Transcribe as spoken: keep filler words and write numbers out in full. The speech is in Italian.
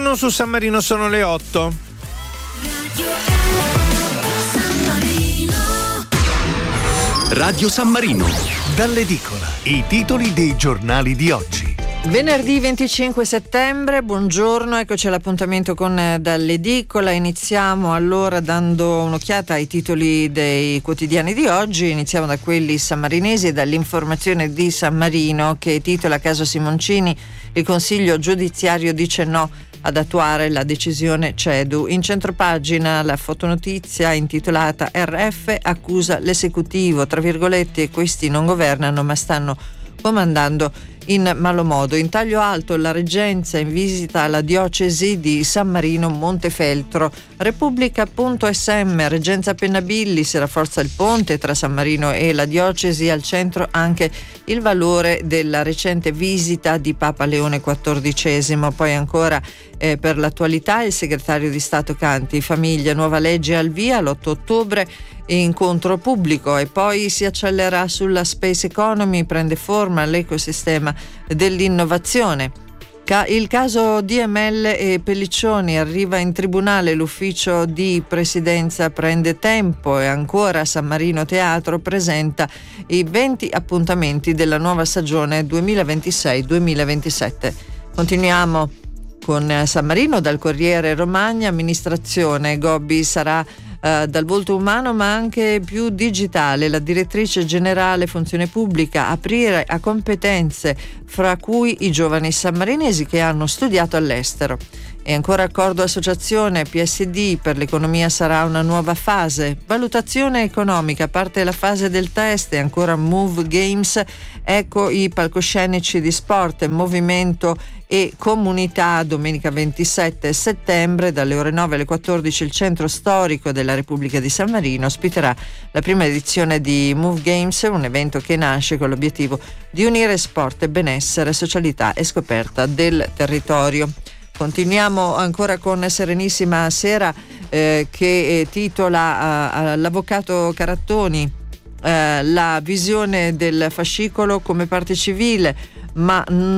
buongiorno, su San Marino sono le otto. Radio San Marino, dall'edicola, i titoli dei giornali di oggi. Venerdì venticinque settembre, buongiorno, eccoci all'appuntamento con eh, dall'edicola. Iniziamo allora dando un'occhiata ai titoli dei quotidiani di oggi. Iniziamo da quelli sammarinesi e dall'Informazione di San Marino, che titola: caso Simoncini, il Consiglio giudiziario dice no ad attuare la decisione CEDU. In centropagina la fotonotizia intitolata R F accusa l'esecutivo, tra virgolette, questi non governano ma stanno comandando in malo modo. In taglio alto la reggenza in visita alla diocesi di San Marino Montefeltro. Repubblica.sm, reggenza Pennabilli, si rafforza il ponte tra San Marino e la diocesi, al centro anche il valore della recente visita di Papa Leone quattordicesimo. Poi ancora eh, per l'attualità il segretario di Stato Canti, famiglia, nuova legge al via l'otto ottobre, incontro pubblico. E poi si accelera sulla space economy, prende forma l'ecosistema dell'innovazione. Il caso D M L e Pelliccioni arriva in tribunale, l'ufficio di presidenza prende tempo. E ancora San Marino Teatro presenta i venti appuntamenti della nuova stagione duemilaventisei duemilaventisette. Continuiamo con San Marino dal Corriere Romagna. Amministrazione, Gobbi sarà Uh, dal volto umano ma anche più digitale. La direttrice generale funzione pubblica, aprire a competenze, fra cui i giovani sammarinesi che hanno studiato all'estero. E ancora accordo associazione P S D, per l'economia sarà una nuova fase. Valutazione economica, parte la fase del test. E ancora Move Games, ecco i palcoscenici di sport, movimento e comunità. Domenica ventisette settembre dalle ore nove alle quattordici il centro storico della Repubblica di San Marino ospiterà la prima edizione di Move Games, un evento che nasce con l'obiettivo di unire sport, benessere, socialità e scoperta del territorio. Continuiamo ancora con Serenissima Sera, eh, che eh, titola eh, l'avvocato Carattoni, eh, la visione del fascicolo come parte civile, ma